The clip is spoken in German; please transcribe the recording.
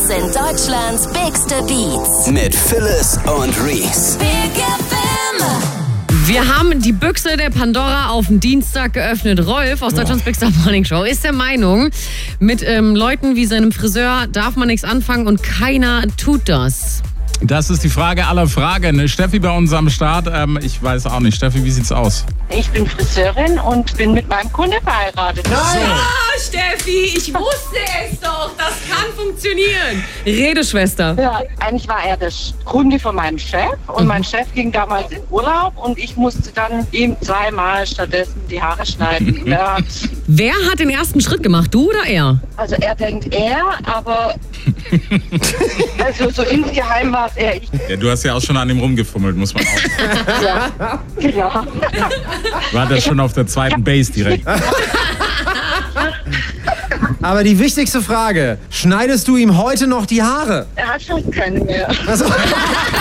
sind Deutschlands bigste Beats. Mit Phyllis und Reese. Big FM. Wir haben die Büchse der Pandora auf den Dienstag geöffnet. Rolf aus Deutschlands Big Star Morning Show ist der Meinung, mit Leuten wie seinem Friseur darf man nichts anfangen und keiner tut das. Das ist die Frage aller Fragen. Steffi bei uns am Start. Ich weiß auch nicht. Steffi, wie sieht's aus? Ich bin Friseurin und bin mit meinem Kunde verheiratet. Steffi, ich wusste es doch. Das kann funktionieren. Rede, Schwester. Ja, eigentlich war er der Kunde von meinem Chef und mein Chef ging damals in Urlaub und ich musste dann ihm zweimal stattdessen die Haare schneiden. Wer hat den ersten Schritt gemacht, du oder er? Also er denkt er, aber also so insgeheim war es eher ich. Ja, du hast ja auch schon an ihm rumgefummelt, muss man auch. Ja, genau. War das schon auf der zweiten Base direkt? Aber die wichtigste Frage, schneidest du ihm heute noch die Haare? Er hat schon keine mehr. Also